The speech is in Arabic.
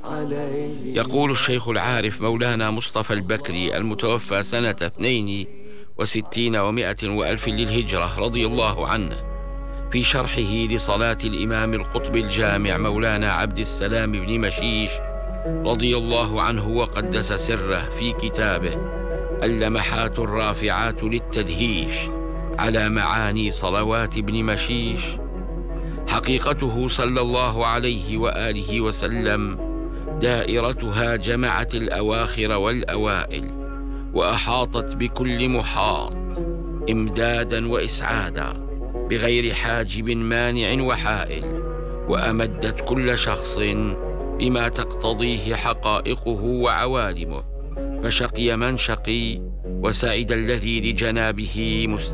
يقول الشيخ العارف مولانا مصطفى البكري المتوفى سنة 62 و100 وألف للهجرة رضي الله عنه في شرحه لصلاة الإمام القطب الجامع مولانا عبد السلام بن مشيش رضي الله عنه وقدس سره في كتابه اللمحات الرافعات للتدهيش على معاني صلوات ابن مشيش: حقيقته صلى الله عليه وآله وسلم دائرتها جمعت الأواخر والأوائل وأحاطت بكل محاط إمدادا وإسعادا بغير حاجب مانع وحائل، وأمدت كل شخص بما تقتضيه حقائقه وعوالمه، فشقي من شقي وسعد الذي لجنابه